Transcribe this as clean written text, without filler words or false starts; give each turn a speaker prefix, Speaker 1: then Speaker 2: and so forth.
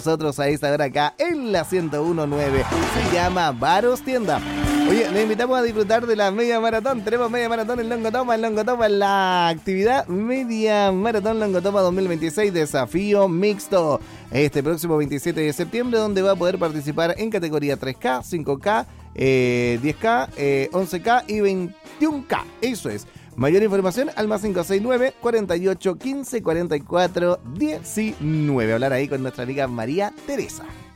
Speaker 1: nosotros a esta hora acá en la 101.9. Se llama Baros Tienda. Oye, les invitamos a disfrutar de la media maratón. Tenemos media maratón en Longotoma, la actividad Media Maratón Longotoma 2026, desafío mixto. Este próximo 27 de septiembre, donde va a poder participar en categoría 3K, 5K, 10K, 11K y 21K. Eso es. Mayor información al más 569 48 15 44 19. Hablar ahí con nuestra amiga María Teresa.